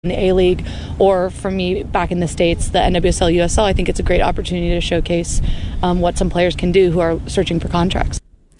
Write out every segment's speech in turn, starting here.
in the A-League, or for me back in the States, the NWSL, USL, I think it's a great opportunity to showcase what some players can do who are searching for contracts.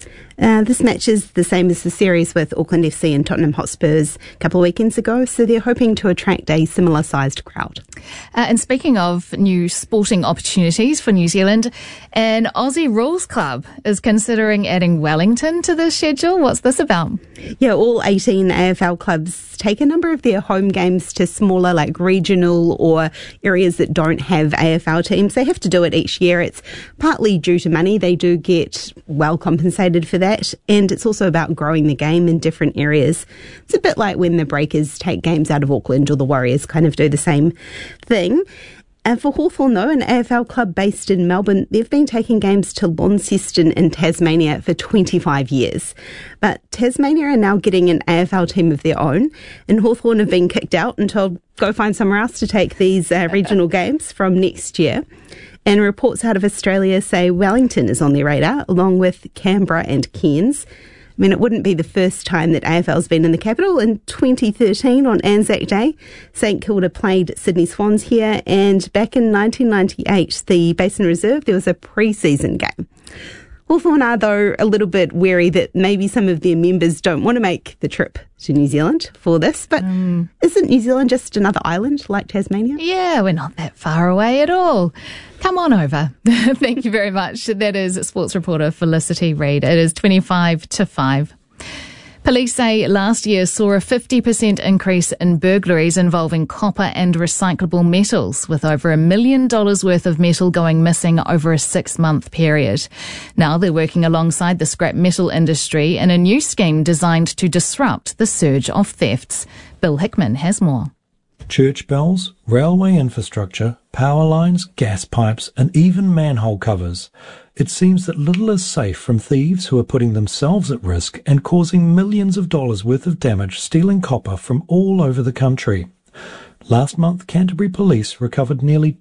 This match is the same as the series with Auckland FC and Tottenham Hotspurs a couple of weekends ago, so they're hoping to attract a similar-sized crowd. And speaking of new sporting opportunities for New Zealand, an Aussie Rules Club is considering adding Wellington to the schedule. What's this about? Yeah, all 18 AFL clubs take a number of their home games to smaller, like regional or areas that don't have AFL teams. They have to do it each year. It's partly due to money. They do get well compensated for that, and it's also about growing the game in different areas. It's a bit like when the Breakers take games out of Auckland, or the Warriors kind of do the same thing. For Hawthorn, though, an AFL club based in Melbourne, they've been taking games to Launceston in Tasmania for 25 years. But Tasmania are now getting an AFL team of their own, and Hawthorn have been kicked out and told, go find somewhere else to take these regional games from next year. And reports out of Australia say Wellington is on their radar, along with Canberra and Cairns. I mean, it wouldn't be the first time that AFL's been in the capital. In 2013, on Anzac Day, St Kilda played Sydney Swans here, and back in 1998, the Basin Reserve, there was a pre-season game. Hawthorn are, though, a little bit wary that maybe some of their members don't want to make the trip to New Zealand for this, but isn't New Zealand just another island like Tasmania? Yeah, we're not that far away at all. Come on over. Thank you very much. That is sports reporter Felicity Reid. It is 25 to 5. Police say last year saw a 50% increase in burglaries involving copper and recyclable metals, with over $1 million worth of metal going missing over a 6-month period. Now they're working alongside the scrap metal industry in a new scheme designed to disrupt the surge of thefts. Bill Hickman has more. Church bells, railway infrastructure, power lines, gas pipes, and even manhole covers. It seems that little is safe from thieves who are putting themselves at risk and causing millions of dollars worth of damage stealing copper from all over the country. Last month, Canterbury Police recovered nearly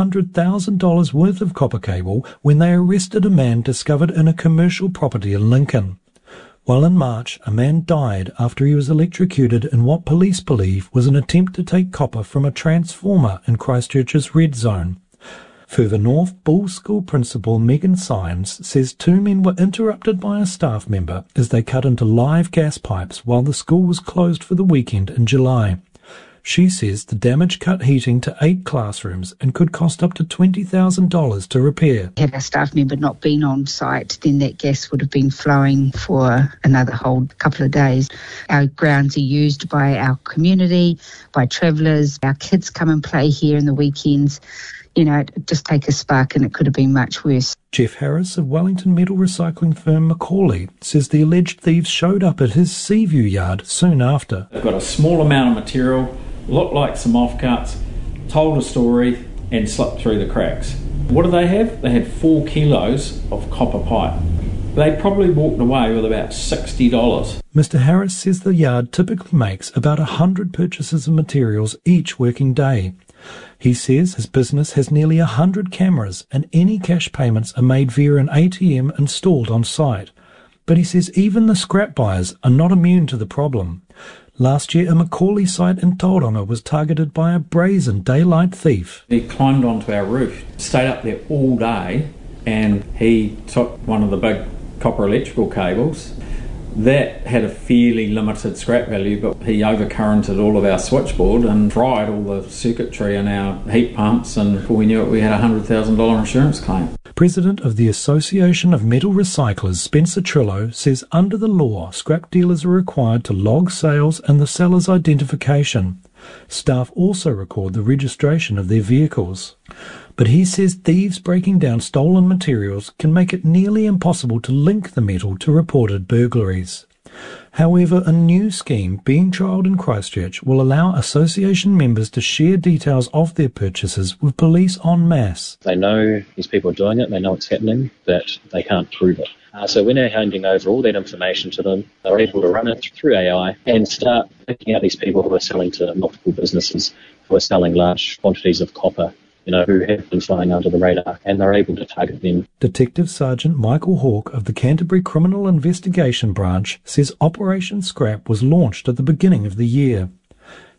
$200,000 worth of copper cable when they arrested a man discovered in a commercial property in Lincoln. While in March, a man died after he was electrocuted in what police believe was an attempt to take copper from a transformer in Christchurch's red zone. Further north, Bull School Principal Megan Symes says 2 men were interrupted by a staff member as they cut into live gas pipes while the school was closed for the weekend in July. She says the damage cut heating to 8 classrooms and could cost up to $20,000 to repair. Had our staff member not been on site, then that gas would have been flowing for another whole couple of days. Our grounds are used by our community, by travellers. Our kids come and play here in the weekends. You know, it just take a spark and it could have been much worse. Jeff Harris of Wellington metal recycling firm Macaulay says the alleged thieves showed up at his Seaview yard soon after. They've got a small amount of material, looked like some offcuts, told a story and slipped through the cracks. What did they have? They had 4 kilos of copper pipe. They probably walked away with about $60. Mr. Harris says the yard typically makes about 100 purchases of materials each working day. He says his business has nearly 100 cameras and any cash payments are made via an ATM installed on site. But he says even the scrap buyers are not immune to the problem. Last year, a Macaulay site in Tauranga was targeted by a brazen daylight thief. He climbed onto our roof, stayed up there all day, and he took one of the big copper electrical cables. That had a fairly limited scrap value, but he overcurrented all of our switchboard and fried all the circuitry in our heat pumps, and before we knew it, we had a $100,000 insurance claim. President of the Association of Metal Recyclers, Spencer Trillo, says under the law, scrap dealers are required to log sales and the seller's identification. Staff also record the registration of their vehicles. But he says thieves breaking down stolen materials can make it nearly impossible to link the metal to reported burglaries. However, a new scheme being trialled in Christchurch will allow association members to share details of their purchases with police en masse. They know these people are doing it, they know it's happening, but they can't prove it. So when they're handing over all that information to them, they're able to run it through AI and start picking out these people who are selling to multiple businesses, who are selling large quantities of copper, who have been flying under the radar, and they're able to target them. Detective Sergeant Michael Hawke of the Canterbury Criminal Investigation Branch says Operation Scrap was launched at the beginning of the year.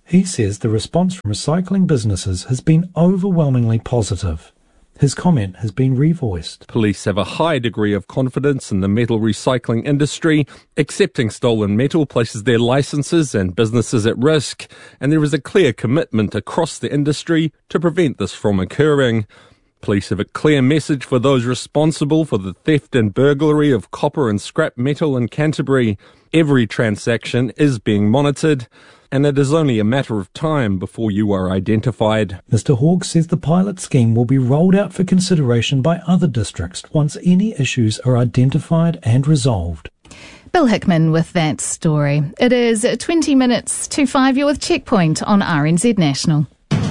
He says the response from recycling businesses has been overwhelmingly positive. His comment has been revoiced. Police have a high degree of confidence in the metal recycling industry. Accepting stolen metal places their licences and businesses at risk, and there is a clear commitment across the industry to prevent this from occurring. Police have a clear message for those responsible for the theft and burglary of copper and scrap metal in Canterbury. Every transaction is being monitored, and it is only a matter of time before you are identified. Mr Hawke says the pilot scheme will be rolled out for consideration by other districts once any issues are identified and resolved. Bill Hickman with that story. It is 20 minutes to 5. You're with Checkpoint on RNZ National.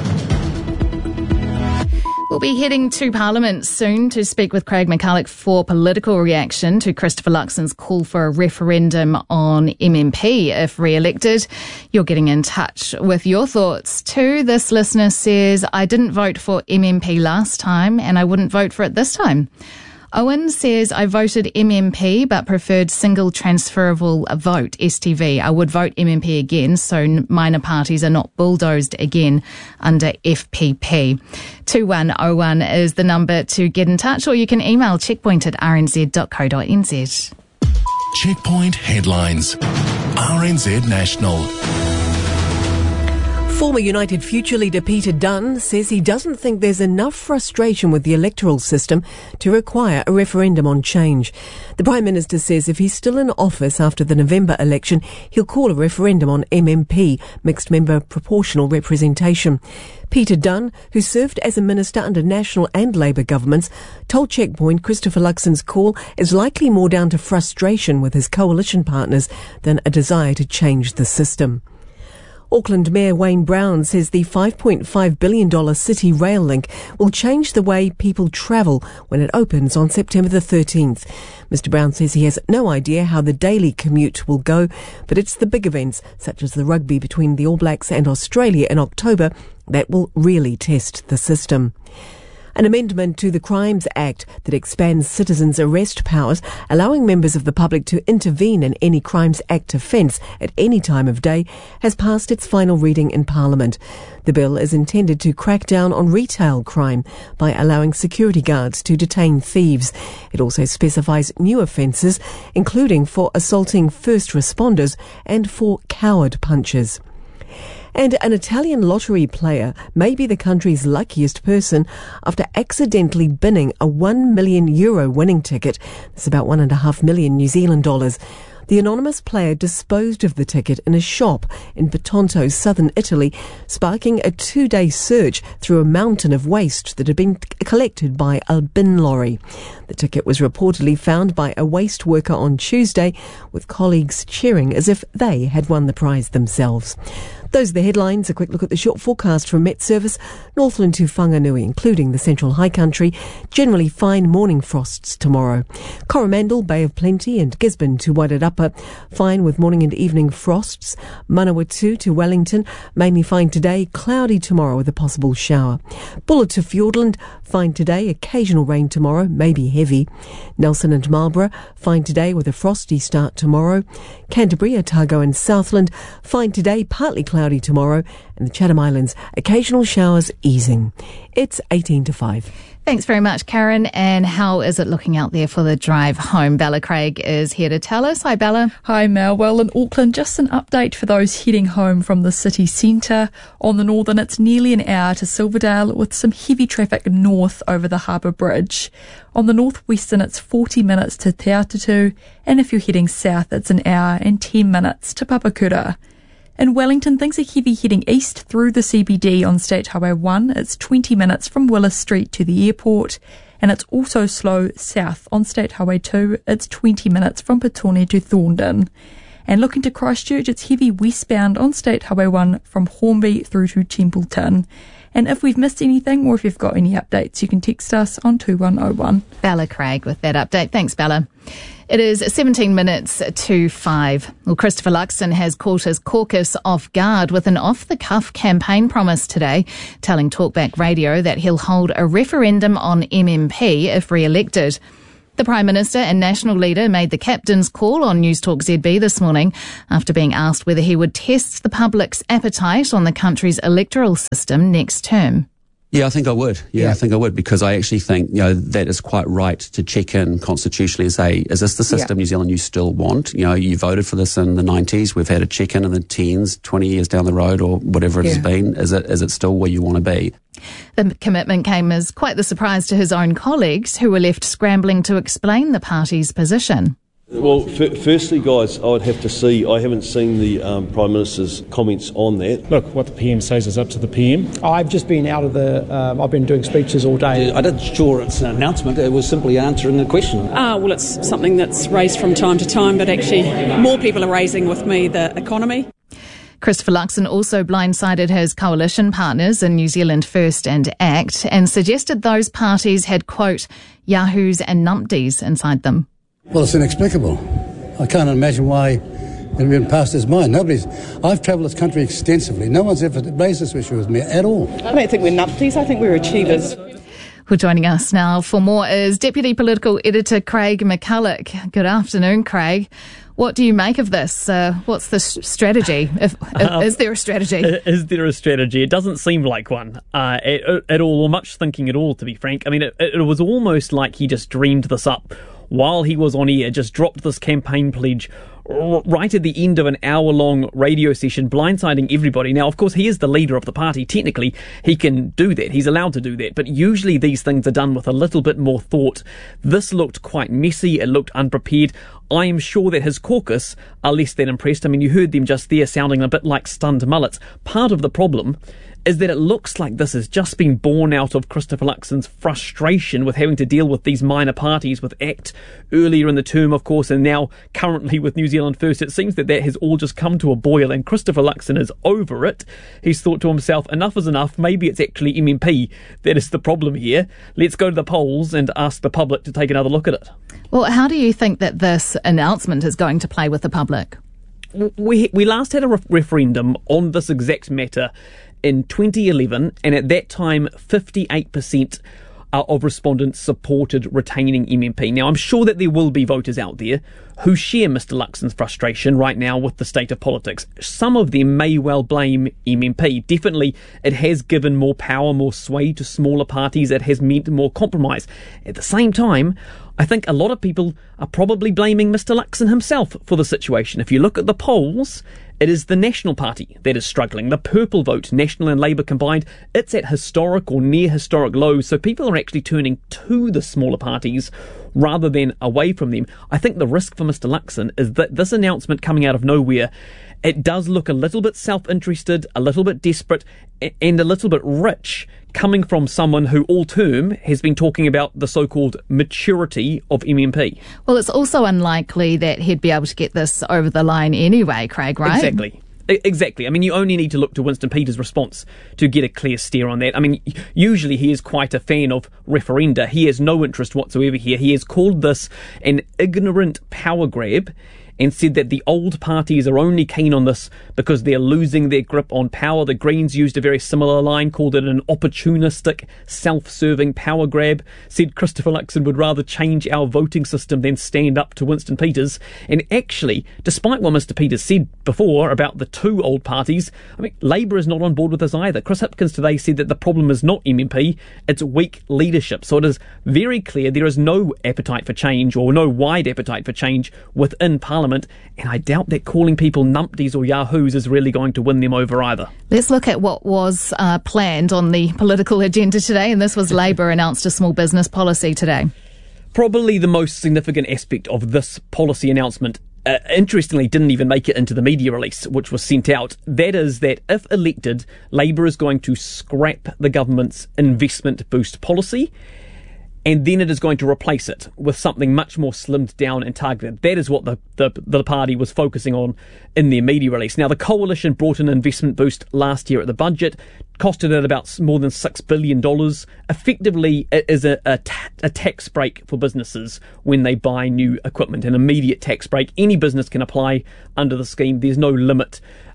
We'll be heading to Parliament soon to speak with Craig McCulloch for political reaction to Christopher Luxon's call for a referendum on MMP if re-elected. You're getting in touch with your thoughts too. This listener says, I didn't vote for MMP last time and I wouldn't vote for it this time. Owen says, I voted MMP but preferred single transferable vote, STV. I would vote MMP again so minor parties are not bulldozed again under FPP. 2101 is the number to get in touch, or you can email checkpoint@rnz.co.nz. Checkpoint headlines. RNZ National. Former United Future leader Peter Dunne says he doesn't think there's enough frustration with the electoral system to require a referendum on change. The Prime Minister says if he's still in office after the November election, he'll call a referendum on MMP, mixed member proportional representation. Peter Dunne, who served as a minister under National and Labour governments, told Checkpoint Christopher Luxon's call is likely more down to frustration with his coalition partners than a desire to change the system. Auckland Mayor Wayne Brown says the $5.5 billion city rail link will change the way people travel when it opens on September the 13th. Mr Brown says he has no idea how the daily commute will go, but it's the big events, such as the rugby between the All Blacks and Australia in October, that will really test the system. An amendment to the Crimes Act that expands citizens' arrest powers, allowing members of the public to intervene in any Crimes Act offence at any time of day, has passed its final reading in Parliament. The bill is intended to crack down on retail crime by allowing security guards to detain thieves. It also specifies new offences, including for assaulting first responders and for coward punches. And an Italian lottery player may be the country's luckiest person after accidentally binning a €1 million winning ticket. That's about $1.5 million New Zealand dollars. The anonymous player disposed of the ticket in a shop in Bitonto, southern Italy, sparking a 2-day search through a mountain of waste that had been collected by a bin lorry. The ticket was reportedly found by a waste worker on Tuesday, with colleagues cheering as if they had won the prize themselves. Those are the headlines. A quick look at the short forecast from Met Service. Northland to Whanganui, including the Central High Country, generally fine morning frosts tomorrow. Coromandel, Bay of Plenty and Gisborne to Wairarapa, fine with morning and evening frosts. Manawatu to Wellington, mainly fine today, cloudy tomorrow with a possible shower. Buller to Fiordland, fine today, occasional rain tomorrow, maybe heavy. Nelson and Marlborough, fine today with a frosty start tomorrow. Canterbury, Otago and Southland, fine today, partly cloudy tomorrow, and the Chatham Islands, occasional showers easing. It's 18 to 5. Thanks very much, Karen. And how is it looking out there for the drive home? Bella Craig is here to tell us. Hi, Bella. Hi, Mel. Well, in Auckland, just an update for those heading home from the city centre. On the northern, it's nearly an hour to Silverdale with some heavy traffic north over the Harbour Bridge. On the northwestern, it's 40 minutes to Te Atatu, and if you're heading south, it's an hour and 10 minutes to Papakura. In Wellington, things are heavy heading east through the CBD on State Highway 1. It's 20 minutes from Willis Street to the airport. And it's also slow south on State Highway 2. It's 20 minutes from Petone to Thorndon. And looking to Christchurch, it's heavy westbound on State Highway 1 from Hornby through to Templeton. And if we've missed anything or if you've got any updates, you can text us on 2101. Bella Craig with that update. Thanks, Bella. It is 17 minutes to 5. Well, Christopher Luxon has caught his caucus off guard with an off-the-cuff campaign promise today, telling Talkback Radio that he'll hold a referendum on MMP if re-elected. The Prime Minister and National Leader made the captain's call on News Talk ZB this morning after being asked whether he would test the public's appetite on the country's electoral system next term. Yeah, I think I would. I think I would, because I actually think, that is quite right to check in constitutionally and say, is this the system New Zealand you still want? You voted for this in the 90s. We've had a check in the 10s, 20 years down the road or whatever it has been. Is it still where you want to be? The commitment came as quite the surprise to his own colleagues, who were left scrambling to explain the party's position. Well, firstly, guys, I would have to see, I haven't seen the Prime Minister's comments on that. Look, what the PM says is up to the PM. I've just been out of I've been doing speeches all day. I didn't sure it's an announcement, it was simply answering a question. Well, it's something that's raised from time to time, but actually more people are raising with me the economy. Christopher Luxon also blindsided his coalition partners in New Zealand First and ACT and suggested those parties had, quote, yahoos and numpties inside them. Well, it's inexplicable. I can't imagine why it went past his mind. I've travelled this country extensively. No one's ever raised this issue with me at all. I don't think we're numpties. I think we're achievers. Well, joining us now for more is Deputy Political Editor Craig McCulloch. Good afternoon, Craig. What do you make of this? What's the strategy? Is there a strategy? Is there a strategy? It doesn't seem like one at all, or much thinking at all, to be frank. I mean, it was almost like he just dreamed this up while he was on air, just dropped this campaign pledge right at the end of an hour-long radio session, blindsiding everybody. Now, of course, he is the leader of the party. Technically, he can do that. He's allowed to do that. But usually these things are done with a little bit more thought. This looked quite messy. It looked unprepared. I am sure that his caucus are less than impressed. I mean, you heard them just there sounding a bit like stunned mullets. Part of the problem is that it looks like this has just been born out of Christopher Luxon's frustration with having to deal with these minor parties, with ACT earlier in the term, of course, and now currently with New Zealand First. It seems that has all just come to a boil, and Christopher Luxon is over it. He's thought to himself, enough is enough. Maybe it's actually MMP that is the problem here. Let's go to the polls and ask the public to take another look at it. Well, how do you think that this announcement is going to play with the public? We last had a referendum on this exact matter in 2011, and at that time 58% of respondents supported retaining MMP. Now, I'm sure that there will be voters out there who share Mr Luxon's frustration right now with the state of politics. Some of them may well blame MMP. Definitely, it has given more power, more sway to smaller parties. It has meant more compromise. At the same time, I think a lot of people are probably blaming Mr Luxon himself for the situation. If you look at the polls, it is the National Party that is struggling. The purple vote, National and Labour combined, it's at historic or near historic lows. So people are actually turning to the smaller parties rather than away from them. I think the risk for Mr Luxon is that this announcement coming out of nowhere, it does look a little bit self-interested, a little bit desperate, and a little bit rich, coming from someone who all term has been talking about the so-called maturity of MMP. Well, it's also unlikely that he'd be able to get this over the line anyway, Craig, right? Exactly. I mean, you only need to look to Winston Peters' response to get a clear steer on that. I mean, usually he is quite a fan of referenda. He has no interest whatsoever here. He has called this an ignorant power grab and said that the old parties are only keen on this because they're losing their grip on power. The Greens used a very similar line, called it an opportunistic, self-serving power grab, said Christopher Luxon would rather change our voting system than stand up to Winston Peters. And actually, despite what Mr Peters said before about the two old parties, I mean, Labour is not on board with this either. Chris Hipkins today said that the problem is not MMP, it's weak leadership. So it is very clear there is no appetite for change, or no wide appetite for change within Parliament. And I doubt that calling people numpties or yahoos is really going to win them over either. Let's look at what was planned on the political agenda today, and this was Labour announced a small business policy today. Probably the most significant aspect of this policy announcement, interestingly, didn't even make it into the media release, which was sent out. That is that if elected, Labour is going to scrap the government's investment boost policy, and then it is going to replace it with something much more slimmed down and targeted. That is what the party was focusing on in their media release. Now, the coalition brought an investment boost last year at the budget, costed it about more than $6 billion. Effectively, it is a tax break for businesses when they buy new equipment, an immediate tax break. Any business can apply under the scheme. There's no limit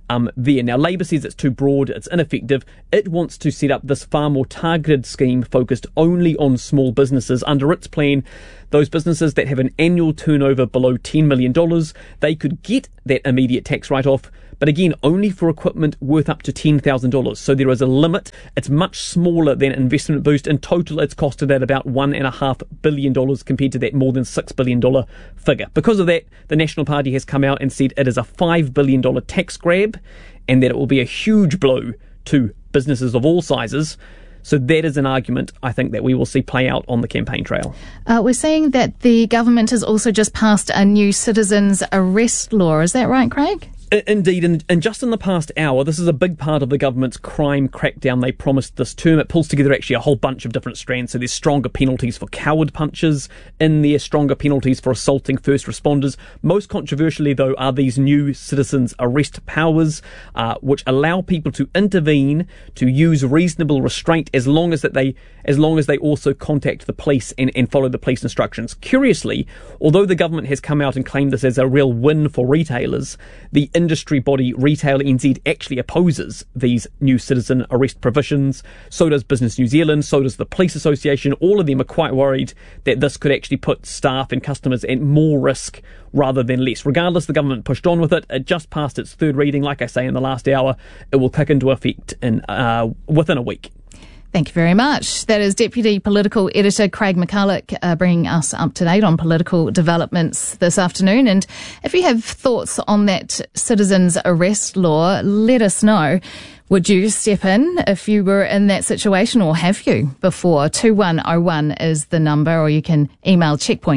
there. Now, Labor says it's too broad, it's ineffective. It wants to set up this far more targeted scheme focused only on small businesses. Under its plan, those businesses that have an annual turnover below $10 million, they could get that immediate tax write-off, but again, only for equipment worth up to $10,000. So there is a limit. It's much smaller than Investment Boost. In total, it's costed at about $1.5 billion compared to that more than $6 billion figure. Because of that, the National Party has come out and said it is a $5 billion tax grab and that it will be a huge blow to businesses of all sizes. So that is an argument, I think, that we will see play out on the campaign trail. We're seeing that the government has also just passed a new citizens arrest law. Is that right, Craig? Indeed, and just in the past hour, this is a big part of the government's crime crackdown they promised this term. It pulls together actually a whole bunch of different strands. So there's stronger penalties for coward punchers in there, stronger penalties for assaulting first responders. Most controversially, though, are these new citizens arrest powers, which allow people to intervene, to use reasonable restraint as long as they also contact the police and follow the police instructions. Curiously, although the government has come out and claimed this as a real win for retailers, the industry body Retail NZ actually opposes these new citizen arrest provisions. So does Business New Zealand, so does the Police Association. All of them are quite worried that this could actually put staff and customers at more risk rather than less. Regardless, the government pushed on with it. It just passed its third reading, like I say, in the last hour. It will kick into effect within a week. Thank you very much. That is Deputy Political Editor Craig McCulloch bringing us up to date on political developments this afternoon. And if you have thoughts on that citizens arrest law, let us know. Would you step in if you were in that situation, or have you before? 2101 is the number, or you can email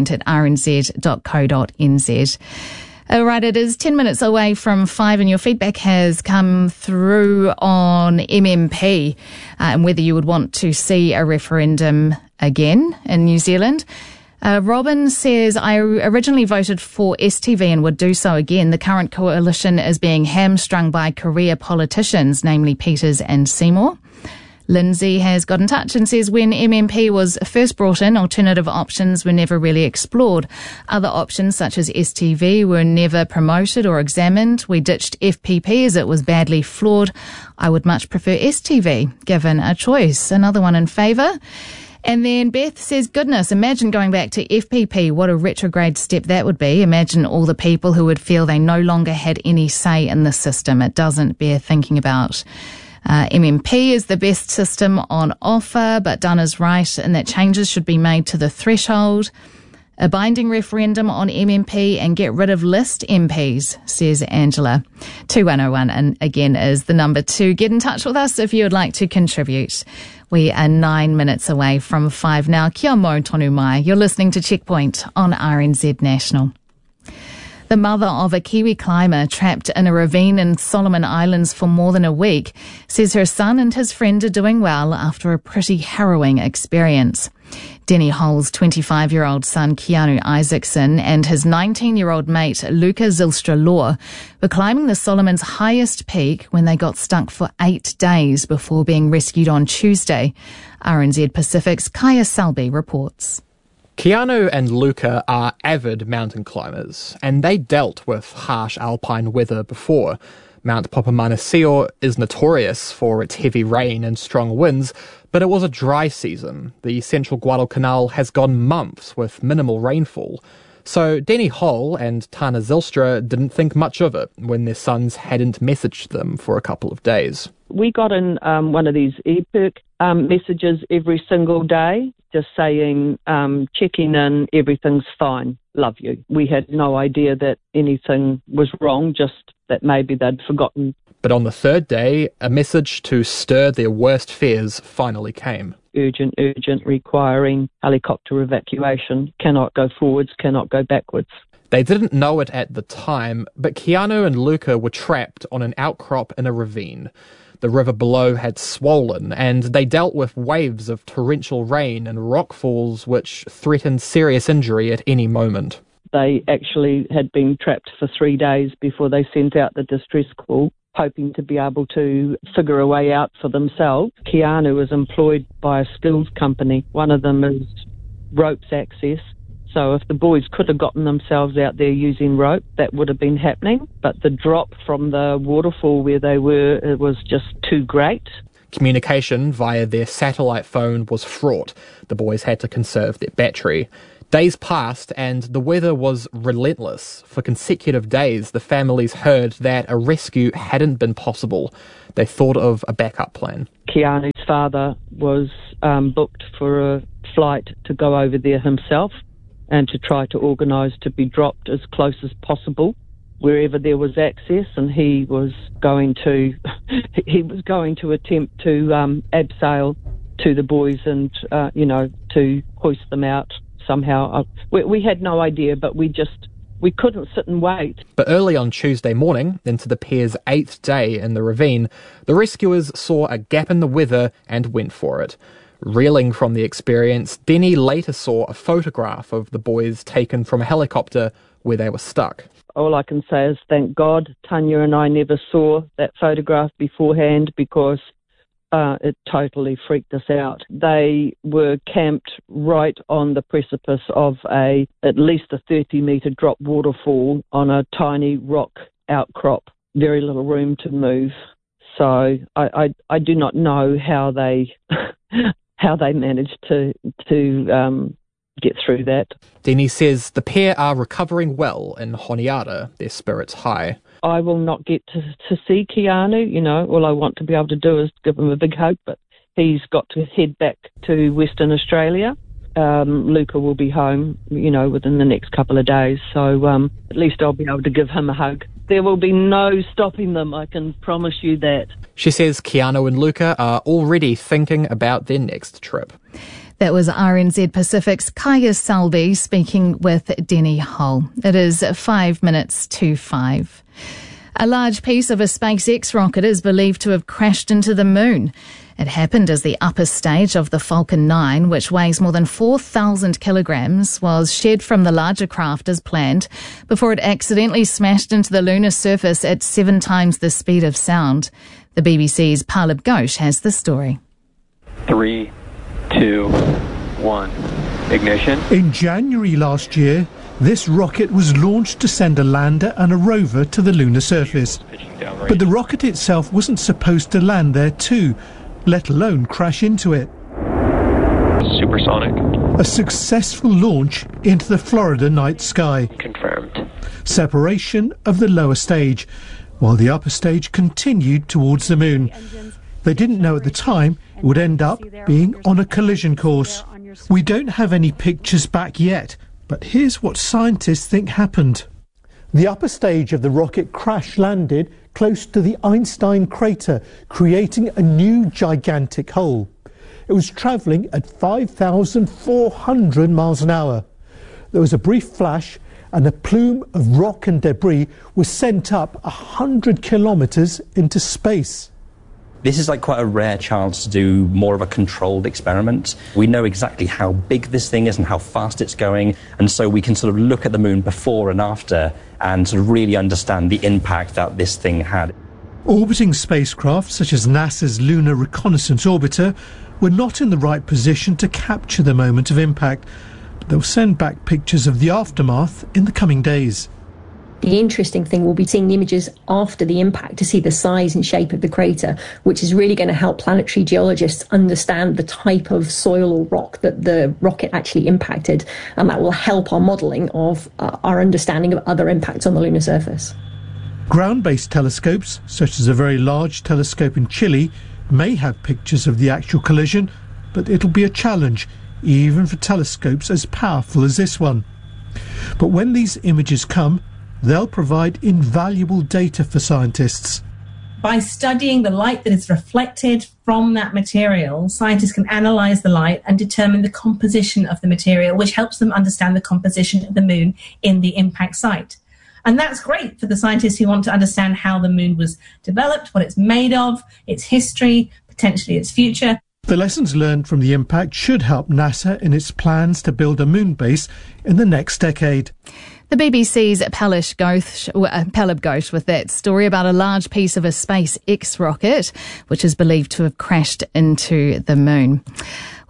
checkpoint@rnz.co.nz. All right, it is 10 minutes away from 5 and your feedback has come through on MMP and whether you would want to see a referendum again in New Zealand. Robin says, I originally voted for STV and would do so again. The current coalition is being hamstrung by career politicians, namely Peters and Seymour. Lindsay has got in touch and says when MMP was first brought in, alternative options were never really explored. Other options such as STV were never promoted or examined. We ditched FPP as it was badly flawed. I would much prefer STV given a choice. Another one in favour. And then Beth says, goodness, imagine going back to FPP. What a retrograde step that would be. Imagine all the people who would feel they no longer had any say in the system. It doesn't bear thinking about. MMP is the best system on offer, but Dunn is right in that changes should be made to the threshold. A binding referendum on MMP and get rid of list MPs, says Angela. 2101 and again is the number to get in touch with us if you would like to contribute. We are 9 minutes away from 5 now. Kia mau tonu mai. You're listening to Checkpoint on RNZ National. The mother of a Kiwi climber trapped in a ravine in Solomon Islands for more than a week says her son and his friend are doing well after a pretty harrowing experience. Denny Hole's 25-year-old son Keanu Isaacson and his 19-year-old mate Luca Zylstra-Law were climbing the Solomons' highest peak when they got stuck for 8 days before being rescued on Tuesday. RNZ Pacific's Kaya Selby reports. Keanu and Luca are avid mountain climbers, and they dealt with harsh alpine weather before. Mount Papamanasio is notorious for its heavy rain and strong winds, but it was a dry season. The central Guadalcanal has gone months with minimal rainfall. So Denny Hole and Tana Zylstra didn't think much of it when their sons hadn't messaged them for a couple of days. We got in one of these ePerk messages every single day, just saying, checking in, everything's fine, love you. We had no idea that anything was wrong, just that maybe they'd forgotten. But on the third day, a message to stir their worst fears finally came. Urgent, requiring helicopter evacuation, cannot go forwards, cannot go backwards. They didn't know it at the time, but Keanu and Luca were trapped on an outcrop in a ravine. The river below had swollen, and they dealt with waves of torrential rain and rockfalls which threatened serious injury at any moment. They actually had been trapped for 3 days before they sent out the distress call, hoping to be able to figure a way out for themselves. Keanu is employed by a skills company. One of them is ropes access, So if the boys could have gotten themselves out there using rope, that would have been happening. But the drop from the waterfall where they were, it was just too great. Communication via their satellite phone was fraught. The boys had to conserve their battery. Days passed and the weather was relentless. For consecutive days, the families heard that a rescue hadn't been possible. They thought of a backup plan. Keanu's father was booked for a flight to go over there himself and to try to organise to be dropped as close as possible wherever there was access, and he was going to attempt to abseil to the boys and to hoist them out somehow. We had no idea, but we couldn't sit and wait. But early on Tuesday morning, into the pair's 8th day in the ravine, the rescuers saw a gap in the weather and went for it. Reeling from the experience, Denny later saw a photograph of the boys taken from a helicopter where they were stuck. All I can say is thank God Tanya and I never saw that photograph beforehand, because it totally freaked us out. They were camped right on the precipice of at least a 30-metre drop waterfall on a tiny rock outcrop, very little room to move. So I do not know how they managed to get through that. Denny says the pair are recovering well in Honiara, their spirits high. I will not get to see Keanu, all I want to be able to do is give him a big hug, but he's got to head back to Western Australia. Luca will be home, within the next couple of days, so at least I'll be able to give him a hug. There will be no stopping them, I can promise you that. She says Keanu and Luca are already thinking about their next trip. That was RNZ Pacific's Kaya Salvi speaking with Denny Hull. It is 5 minutes to 5. A large piece of a SpaceX rocket is believed to have crashed into the moon. It happened as the upper stage of the Falcon 9, which weighs more than 4,000 kilograms, was shed from the larger craft as planned before it accidentally smashed into the lunar surface at 7 times the speed of sound. The BBC's Palab Ghosh has the story. 3, 2, 1. Ignition. In January last year, this rocket was launched to send a lander and a rover to the lunar surface. But the rocket itself wasn't supposed to land there too, let alone crash into it. Supersonic. A successful launch into the Florida night sky. Confirmed. Separation of the lower stage, while the upper stage continued towards the moon. They didn't know at the time it would end up being on a collision course. We don't have any pictures back yet, but here's what scientists think happened. The upper stage of the rocket crash-landed close to the Einstein crater, creating a new gigantic hole. It was travelling at 5,400 miles an hour. There was a brief flash, and a plume of rock and debris was sent up 100 kilometres into space. This is quite a rare chance to do more of a controlled experiment. We know exactly how big this thing is and how fast it's going, and so we can sort of look at the moon before and after and sort of really understand the impact that this thing had. Orbiting spacecraft such as NASA's Lunar Reconnaissance Orbiter were not in the right position to capture the moment of impact, but they'll send back pictures of the aftermath in the coming days. The interesting thing will be seeing the images after the impact to see the size and shape of the crater, which is really going to help planetary geologists understand the type of soil or rock that the rocket actually impacted, and that will help our modelling of our understanding of other impacts on the lunar surface. Ground-based telescopes, such as a very large telescope in Chile, may have pictures of the actual collision, but it'll be a challenge, even for telescopes as powerful as this one. But when these images come, they'll provide invaluable data for scientists. By studying the light that is reflected from that material, scientists can analyse the light and determine the composition of the material, which helps them understand the composition of the moon in the impact site. And that's great for the scientists who want to understand how the moon was developed, what it's made of, its history, potentially its future. The lessons learned from the impact should help NASA in its plans to build a moon base in the next decade. The BBC's Palab Ghosh with that story about a large piece of a SpaceX rocket, which is believed to have crashed into the moon.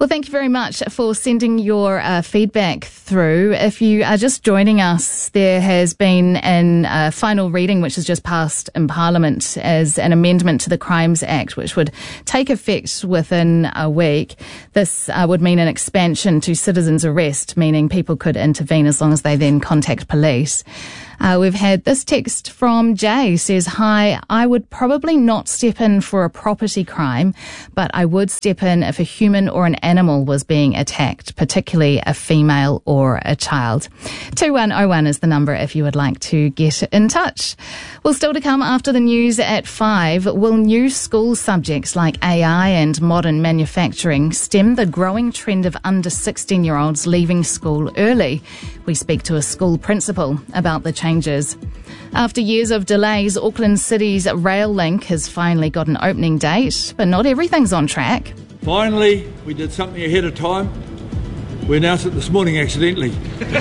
Well, thank you very much for sending your feedback through. If you are just joining us, there has been a final reading which has just passed in Parliament as an amendment to the Crimes Act, which would take effect within a week. This would mean an expansion to citizen's arrest, meaning people could intervene as long as they then contact police. We've had this text from Jay, says, "Hi, I would probably not step in for a property crime, but I would step in if a human or an animal was being attacked, particularly a female or a child." 2101 is the number if you would like to get in touch. Well, still to come after the news at 5, will new school subjects like AI and modern manufacturing stem the growing trend of under 16-year-olds leaving school early? We speak to a school principal about the changes. After years of delays, Auckland City's rail link has finally got an opening date, but not everything's on track. Finally, we did something ahead of time. We announced it this morning accidentally.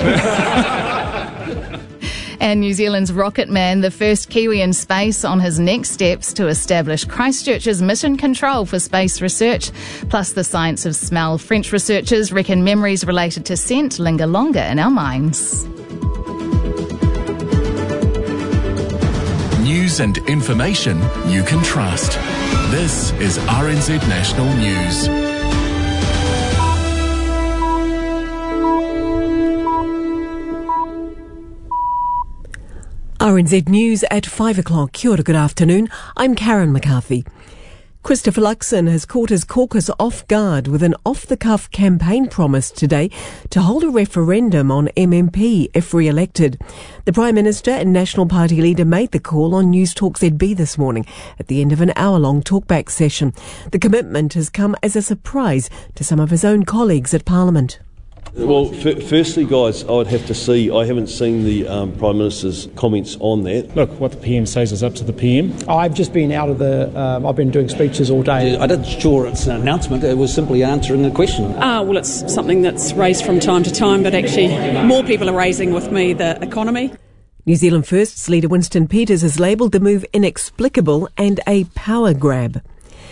And New Zealand's rocket man, the first Kiwi in space, on his next steps to establish Christchurch's mission control for space research, plus the science of smell. French researchers reckon memories related to scent linger longer in our minds. News and information you can trust. This is RNZ National News. RNZ News at 5 o'clock. Kia ora, good afternoon. I'm Karen McCarthy. Christopher Luxon has caught his caucus off guard with an off-the-cuff campaign promise today to hold a referendum on MMP if re-elected. The Prime Minister and National Party leader made the call on News Talk ZB this morning at the end of an hour-long talkback session. The commitment has come as a surprise to some of his own colleagues at Parliament. Well, firstly, guys, I would have to see, I haven't seen the Prime Minister's comments on that. Look, what the PM says is up to the PM. I've just been out of the... I've been doing speeches all day. I didn't sure it's an announcement. It was simply answering a question. Well, it's something that's raised from time to time, but actually more people are raising with me the economy. New Zealand First's leader Winston Peters has labelled the move inexplicable and a power grab.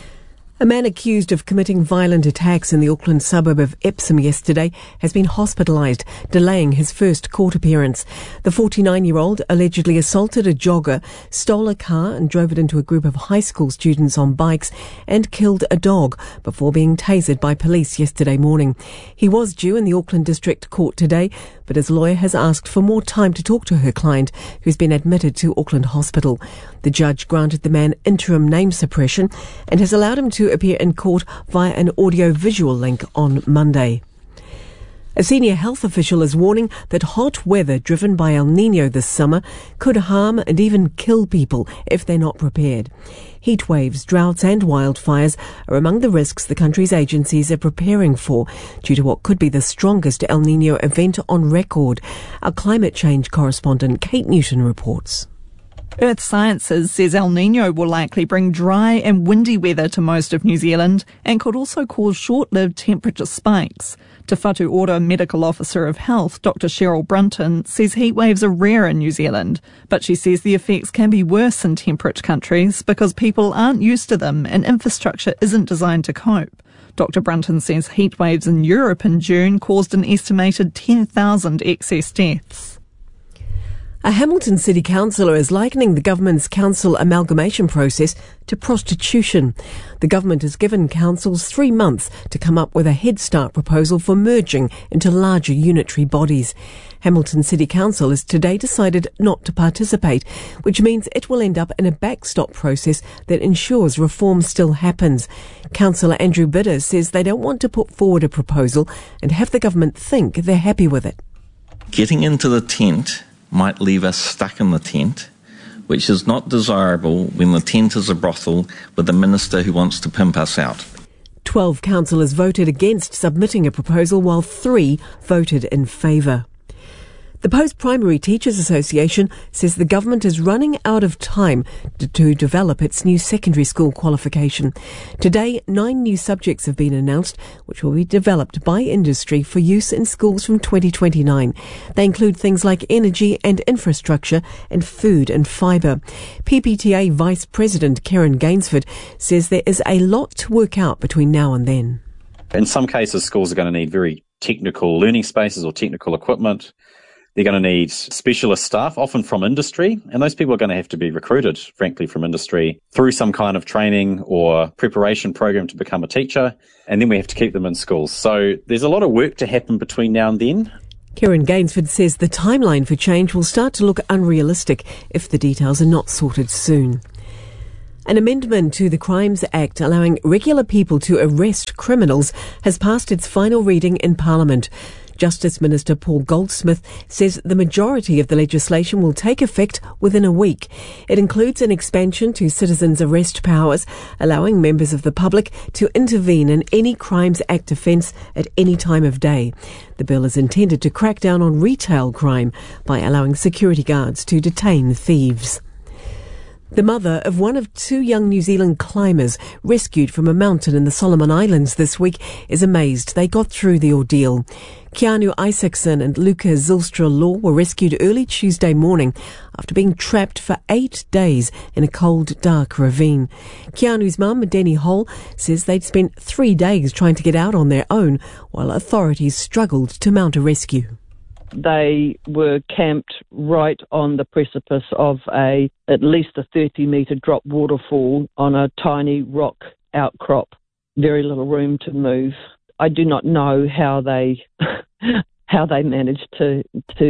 A man accused of committing violent attacks in the Auckland suburb of Epsom yesterday has been hospitalised, delaying his first court appearance. The 49-year-old allegedly assaulted a jogger, stole a car and drove it into a group of high school students on bikes and killed a dog before being tasered by police yesterday morning. He was due in the Auckland District Court today, but his lawyer has asked for more time to talk to her client, who's been admitted to Auckland Hospital. The judge granted the man interim name suppression and has allowed him to appear in court via an audio-visual link on Monday. A senior health official is warning that hot weather driven by El Niño this summer could harm and even kill people if they're not prepared. Heat waves, droughts and wildfires are among the risks the country's agencies are preparing for due to what could be the strongest El Niño event on record. Our climate change correspondent Kate Newton reports. Earth Sciences says El Niño will likely bring dry and windy weather to most of New Zealand and could also cause short-lived temperature spikes. Te Whatu Ora Medical Officer of Health, Dr Cheryl Brunton, says heat waves are rare in New Zealand, but she says the effects can be worse in temperate countries because people aren't used to them and infrastructure isn't designed to cope. Dr Brunton says heat waves in Europe in June caused an estimated 10,000 excess deaths. A Hamilton City councillor is likening the government's council amalgamation process to prostitution. The government has given councils 3 months to come up with a Head Start proposal for merging into larger unitary bodies. Hamilton City Council has today decided not to participate, which means it will end up in a backstop process that ensures reform still happens. Councillor Andrew Bidder says they don't want to put forward a proposal and have the government think they're happy with it. Getting into the tent might leave us stuck in the tent, which is not desirable when the tent is a brothel with a minister who wants to pimp us out. 12 councillors voted against submitting a proposal while 3 voted in favour. The Post-Primary Teachers Association says the government is running out of time to develop its new secondary school qualification. Today, 9 new subjects have been announced, which will be developed by industry for use in schools from 2029. They include things like energy and infrastructure and food and fibre. PPTA Vice President Karen Gainsford says there is a lot to work out between now and then. In some cases, schools are going to need very technical learning spaces or technical equipment. They're going to need specialist staff, often from industry, and those people are going to have to be recruited, frankly, from industry through some kind of training or preparation program to become a teacher, and then we have to keep them in schools. So there's a lot of work to happen between now and then. Kieran Gainsford says the timeline for change will start to look unrealistic if the details are not sorted soon. An amendment to the Crimes Act allowing regular people to arrest criminals has passed its final reading in Parliament. Justice Minister Paul Goldsmith says the majority of the legislation will take effect within a week. It includes an expansion to citizens' arrest powers, allowing members of the public to intervene in any Crimes Act offence at any time of day. The bill is intended to crack down on retail crime by allowing security guards to detain thieves. The mother of one of two young New Zealand climbers rescued from a mountain in the Solomon Islands this week is amazed they got through the ordeal. Keanu Isaacson and Luca Zylstra-Law were rescued early Tuesday morning after being trapped for 8 days in a cold, dark ravine. Keanu's mum, Denny Hall, says they'd spent 3 days trying to get out on their own while authorities struggled to mount a rescue. They were camped right on the precipice of at least a 30-metre drop waterfall on a tiny rock outcrop. Very little room to move. I do not know how they managed to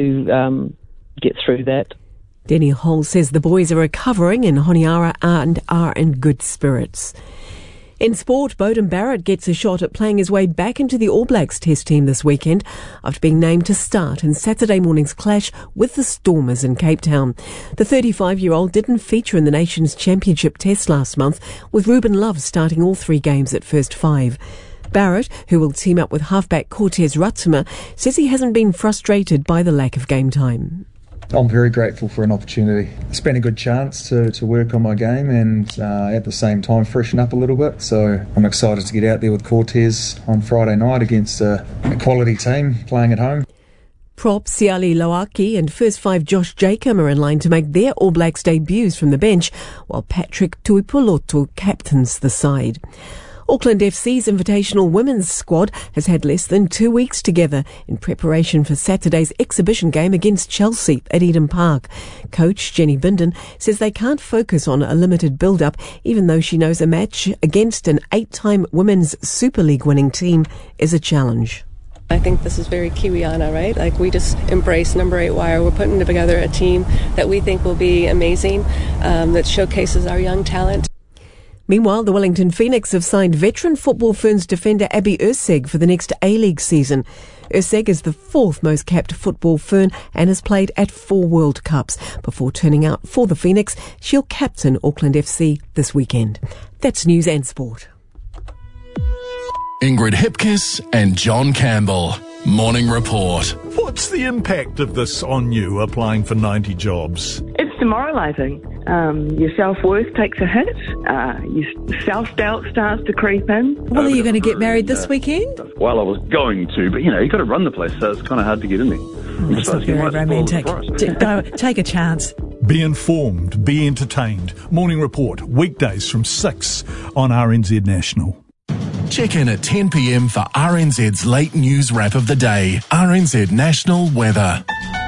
get through that. Denny Hall says the boys are recovering in Honiara and are in good spirits. In sport, Beauden Barrett gets a shot at playing his way back into the All Blacks Test team this weekend after being named to start in Saturday morning's clash with the Stormers in Cape Town. The 35-year-old didn't feature in the nation's championship test last month, with Ruben Love starting all 3 games at first 5. Barrett, who will team up with halfback Cortez Ratsuma, says he hasn't been frustrated by the lack of game time. I'm very grateful for an opportunity. It's been a good chance to work on my game and at the same time freshen up a little bit. So I'm excited to get out there with Cortez on Friday night against a quality team playing at home. Prop Siali Loaki and first 5 Josh Jacob are in line to make their All Blacks debuts from the bench, while Patrick Tuipulotu captains the side. Auckland FC's invitational women's squad has had less than 2 weeks together in preparation for Saturday's exhibition game against Chelsea at Eden Park. Coach Jenny Binden says they can't focus on a limited build-up, even though she knows a match against an 8-time Women's Super League winning team is a challenge. I think this is very Kiwiana, right? Like, we just embrace number 8 wire. We're putting together a team that we think will be amazing, that showcases our young talent. Meanwhile, the Wellington Phoenix have signed veteran Football Ferns defender Abby Urseg for the next A-League season. Urseg is the 4th most capped Football Fern and has played at 4 World Cups. Before turning out for the Phoenix, she'll captain Auckland FC this weekend. That's News and Sport. Ingrid Hipkiss and John Campbell. Morning Report. What's the impact of this on you applying for 90 jobs? It's demoralising. Your self-worth takes a hit. Your self-doubt starts to creep in. Well, are you going to get married this weekend? Well, I was going to, but you've got to run the place, so it's kind of hard to get in there. That's not very romantic. Take a chance. Be informed, be entertained. Morning Report, weekdays from 6 on RNZ National. Check in at 10 p.m. for RNZ's late news wrap of the day. RNZ National Weather.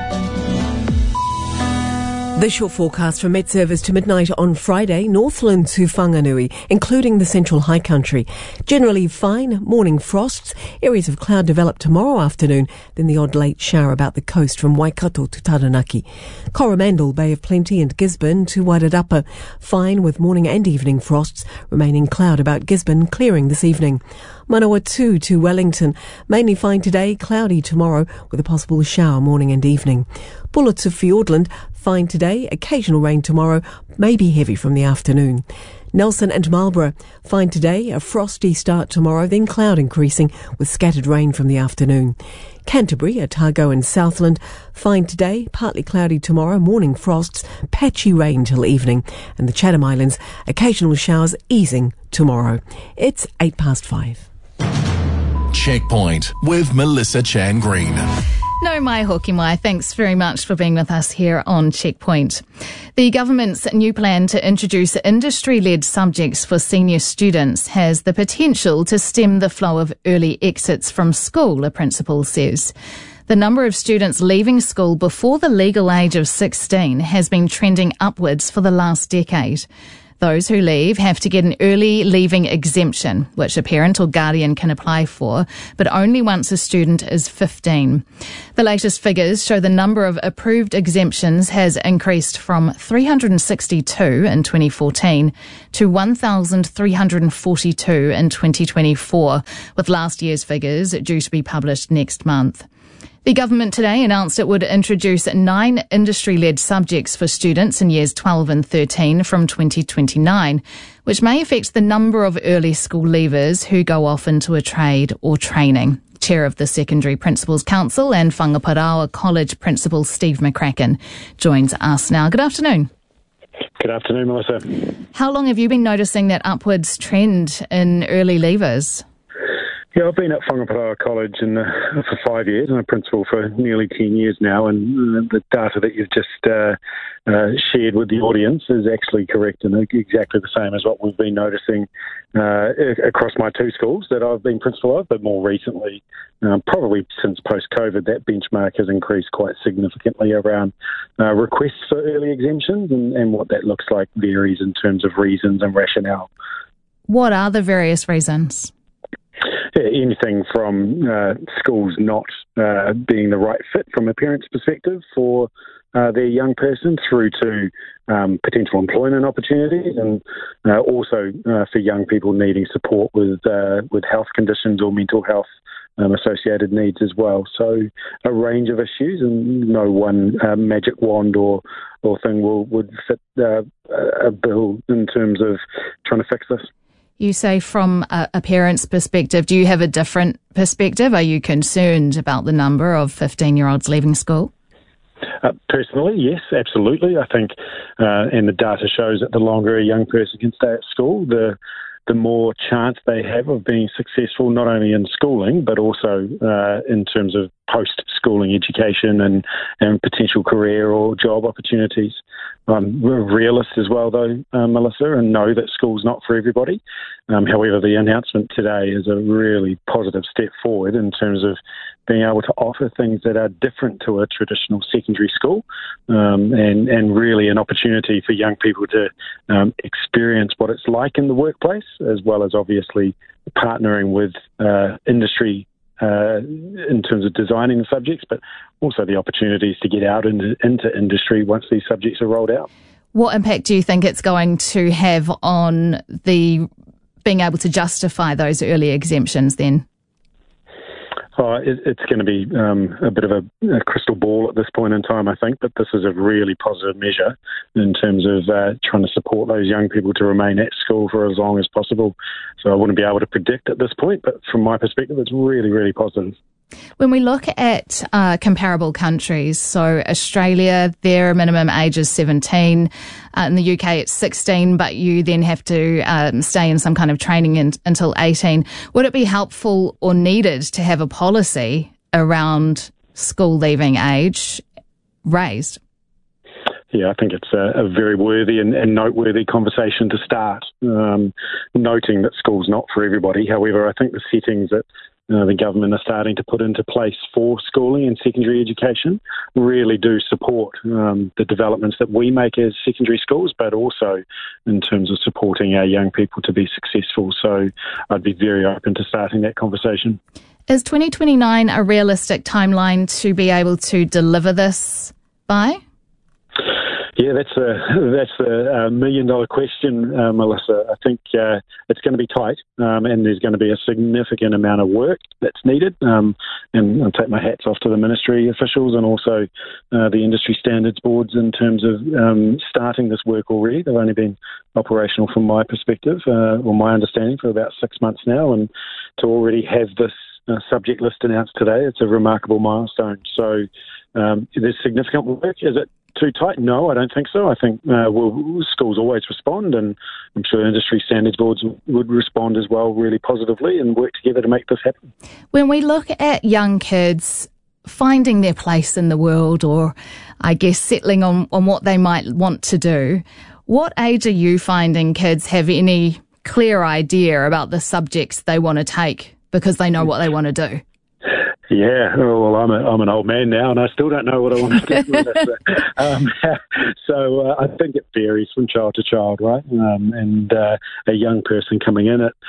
The short forecast from Met Service to midnight on Friday, Northland to Whanganui, including the Central High Country. Generally fine, morning frosts, areas of cloud develop tomorrow afternoon, then the odd late shower about the coast from Waikato to Taranaki. Coromandel, Bay of Plenty and Gisborne to Wairarapa, fine with morning and evening frosts, remaining cloud about Gisborne, clearing this evening. Manawatu to Wellington, mainly fine today, cloudy tomorrow with a possible shower morning and evening. Bulla to Fiordland, fine today, occasional rain tomorrow, maybe heavy from the afternoon. Nelson and Marlborough, fine today, a frosty start tomorrow, then cloud increasing with scattered rain from the afternoon. Canterbury, Otago and Southland, fine today, partly cloudy tomorrow, morning frosts, patchy rain till evening. And the Chatham Islands, occasional showers easing tomorrow. It's 5:08. Checkpoint with Melissa Chan Green. No mai hoki mai. Thanks very much for being with us here on Checkpoint. The government's new plan to introduce industry-led subjects for senior students has the potential to stem the flow of early exits from school, a principal says. The number of students leaving school before the legal age of 16 has been trending upwards for the last decade. Those who leave have to get an early leaving exemption, which a parent or guardian can apply for, but only once a student is 15. The latest figures show the number of approved exemptions has increased from 362 in 2014 to 1,342 in 2024, with last year's figures due to be published next month. The government today announced it would introduce 9 industry-led subjects for students in years 12 and 13 from 2029, which may affect the number of early school leavers who go off into a trade or training. Chair of the Secondary Principals Council and Whangaparaoa College Principal Steve McCracken joins us now. Good afternoon. Good afternoon, Melissa. How long have you been noticing that upwards trend in early leavers? Yeah, I've been at Whangaparaoa College for 5 years, and I'm principal for nearly 10 years now, and the data that you've just shared with the audience is actually correct and exactly the same as what we've been noticing across my 2 schools that I've been principal of, but more recently, probably since post-COVID, that benchmark has increased quite significantly around requests for early exemptions, and what that looks like varies in terms of reasons and rationale. What are the various reasons? Anything from schools not being the right fit from a parent's perspective for their young person through to potential employment opportunities, and also for young people needing support with health conditions or mental health associated needs as well. So a range of issues, and no one magic wand or thing would fit a bill in terms of trying to fix this. You say from a parent's perspective. Do you have a different perspective? Are you concerned about the number of 15-year-olds leaving school? Personally, yes, absolutely. I think, and the data shows that the longer a young person can stay at school, the more chance they have of being successful, not only in schooling, but also in terms of post-schooling education and potential career or job opportunities. We're a realist as well, though, Melissa, and know that school's not for everybody. However, the announcement today is a really positive step forward in terms of being able to offer things that are different to a traditional secondary school, and really an opportunity for young people to experience what it's like in the workplace, as well as obviously partnering with industry in terms of designing the subjects, but also the opportunities to get out into industry once these subjects are rolled out. What impact do you think it's going to have on the being able to justify those early exemptions then? It's going to be a bit of a crystal ball at this point in time, I think, but this is a really positive measure in terms of trying to support those young people to remain at school for as long as possible. So I wouldn't be able to predict at this point, but from my perspective, it's really, really positive. When we look at comparable countries, so Australia, their minimum age is 17. In the UK, it's 16, but you then have to stay in some kind of training until 18. Would it be helpful or needed to have a policy around school leaving age raised? Yeah, I think it's a very worthy and noteworthy conversation to start, noting that school's not for everybody. However, I think the settings that the government are starting to put into place for schooling and secondary education really do support the developments that we make as secondary schools, but also in terms of supporting our young people to be successful. So I'd be very open to starting that conversation. Is 2029 a realistic timeline to be able to deliver this by? Yeah, that's a million-dollar question, Melissa. I think it's going to be tight, and there's going to be a significant amount of work that's needed. And I'll take my hats off to the ministry officials and also the industry standards boards in terms of starting this work already. They've only been operational from my perspective, or my understanding, for about 6 months now, and to already have this subject list announced today, it's a remarkable milestone. So there's significant work. Is it too tight? No, I don't think so. I think schools always respond, and I'm sure industry standards boards would respond as well really positively and work together to make this happen. When we look at young kids finding their place in the world, or I guess settling on what they might want to do. What age are you finding kids have any clear idea about the subjects they want to take because they know what they want to do? Yeah, well, I'm an old man now, and I still don't know what I want to do. So I think it varies from child to child, right? And a young person coming in at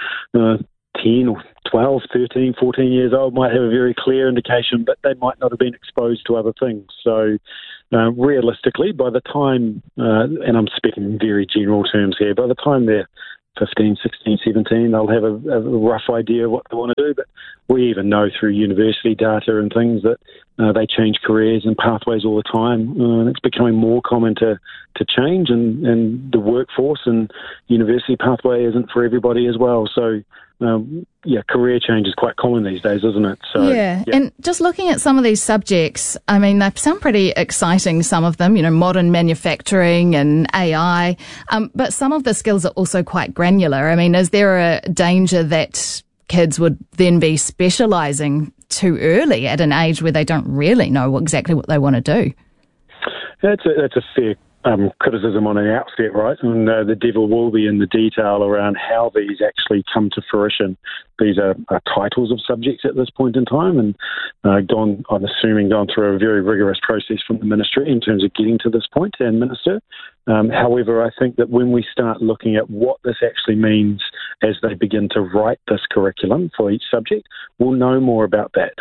10 or 12, 13, 14 years old might have a very clear indication, but they might not have been exposed to other things. So realistically, by the time, and I'm speaking in very general terms here, by the time they're 15, 16, 17, they'll have a rough idea of what they want to do. But we even know through university data and things that they change careers and pathways all the time. And it's becoming more common to change, and the workforce and university pathway isn't for everybody as well. So, career change is quite common these days, isn't it? So, yeah, and just looking at some of these subjects, I mean, they sound pretty exciting, some of them, modern manufacturing and AI, but some of the skills are also quite granular. I mean, is there a danger that kids would then be specialising too early at an age where they don't really know exactly what they want to do? That's a fair criticism on the outset, right? And the devil will be in the detail around how these actually come to fruition. These are titles of subjects at this point in time, and I'm assuming gone through a very rigorous process from the ministry in terms of getting to this point and minister. However, I think that when we start looking at what this actually means as they begin to write this curriculum for each subject, we'll know more about that.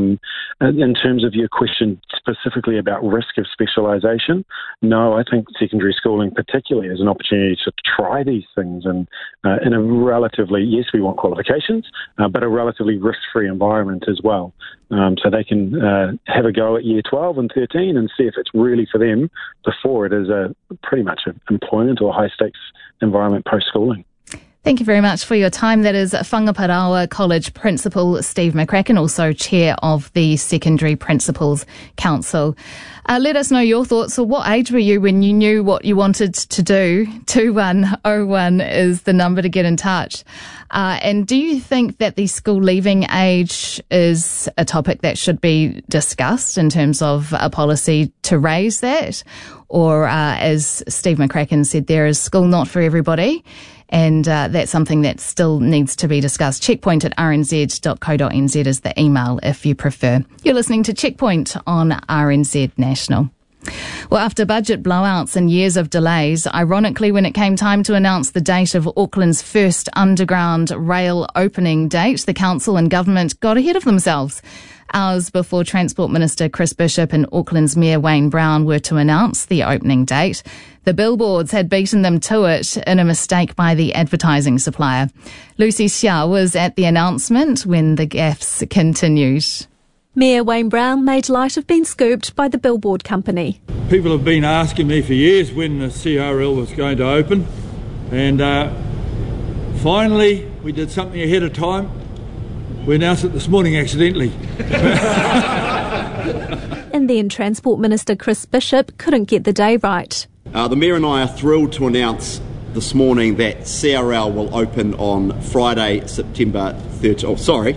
In terms of your question specifically about risk of specialisation, no, I think secondary schooling particularly is an opportunity to try these things and in a relatively, yes, we want qualifications, but a relatively risk-free environment as well. So they can have a go at year 12 and 13 and see if it's really for them before it is pretty much an employment or high-stakes environment post-schooling. Thank you very much for your time. That is Whangaparaoa College Principal Steve McCracken, also Chair of the Secondary Principals Council. Let us know your thoughts. So what age were you when you knew what you wanted to do? 2101 is the number to get in touch. And do you think that the school leaving age is a topic that should be discussed in terms of a policy to raise that? Or as Steve McCracken said, there is school not for everybody. And that's something that still needs to be discussed. Checkpoint@rnz.co.nz is the email if you prefer. You're listening to Checkpoint on RNZ National. Well, after budget blowouts and years of delays, ironically, when it came time to announce the date of Auckland's first underground rail opening date, the council and government got ahead of themselves. Hours before Transport Minister Chris Bishop and Auckland's Mayor Wayne Brown were to announce the opening date, the billboards had beaten them to it in a mistake by the advertising supplier. Lucy Xia was at the announcement when the gaffes continued. Mayor Wayne Brown made light of being scooped by the billboard company. People have been asking me for years when the CRL was going to open, and finally we did something ahead of time. We announced it this morning accidentally. And then Transport Minister Chris Bishop couldn't get the day right. The Mayor and I are thrilled to announce this morning that CRL will open on Friday, September 13th. Oh, sorry,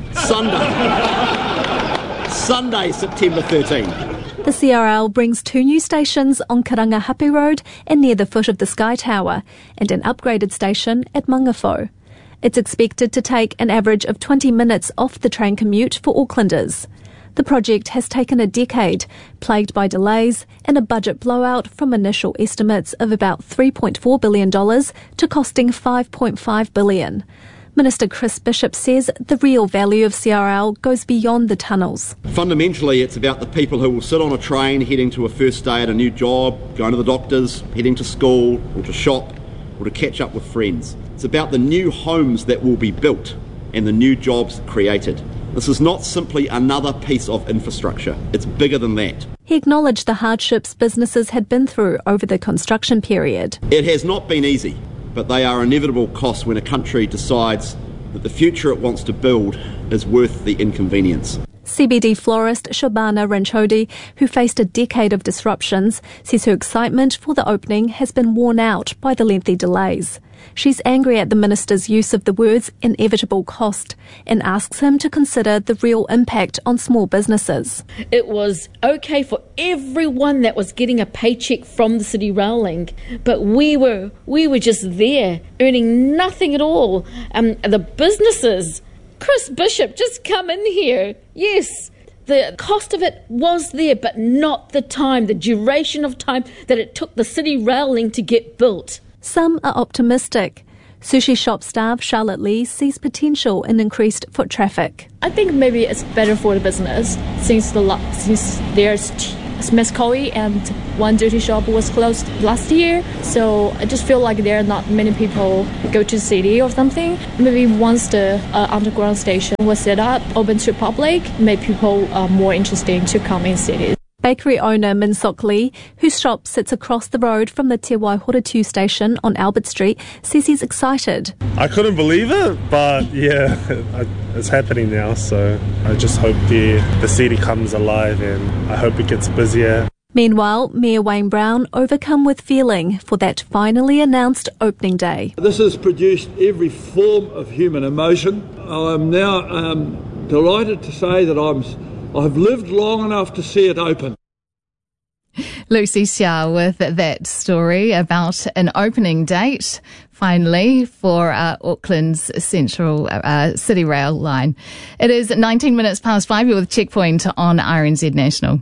Sunday, September 13th. The CRL brings 2 new stations on Karangahape Road and near the foot of the Sky Tower, and an upgraded station at Mangawhau. It's expected to take an average of 20 minutes off the train commute for Aucklanders. The project has taken a decade, plagued by delays and a budget blowout from initial estimates of about $3.4 billion to costing $5.5 billion. Minister Chris Bishop says the real value of CRL goes beyond the tunnels. Fundamentally, it's about the people who will sit on a train heading to a first day at a new job, going to the doctors, heading to school or to shop or to catch up with friends. It's about the new homes that will be built and the new jobs created. This is not simply another piece of infrastructure. It's bigger than that. He acknowledged the hardships businesses had been through over the construction period. It has not been easy, but they are inevitable costs when a country decides that the future it wants to build is worth the inconvenience. CBD florist Shobana Ranchodi, who faced a decade of disruptions, says her excitement for the opening has been worn out by the lengthy delays. She's angry at the minister's use of the words inevitable cost and asks him to consider the real impact on small businesses. It was okay for everyone that was getting a paycheck from the City Rail Link, but we were just there earning nothing at all. The businesses, Chris Bishop, just come in here. Yes, the cost of it was there, but not the duration of time that it took the City Rail Link to get built. Some are optimistic. Sushi shop staff Charlotte Lee sees potential in increased foot traffic. I think maybe it's better for the business since there's Smeskoi and one duty shop was closed last year. So I just feel like there are not many people go to the city or something. Maybe once the underground station was set up, open to public, maybe people are more interested to come in cities. Bakery owner Min Sok Lee, whose shop sits across the road from the Te Waihoratu station on Albert Street, says he's excited. I couldn't believe it, but yeah, it's happening now, so I just hope the city comes alive and I hope it gets busier. Meanwhile, Mayor Wayne Brown overcome with feeling for that finally announced opening day. This has produced every form of human emotion. I'm now delighted to say that I've lived long enough to see it open. Lucy Xia with that story about an opening date, finally, for Auckland's Central City Rail line. It is 19 minutes past 5. You're with Checkpoint on RNZ National.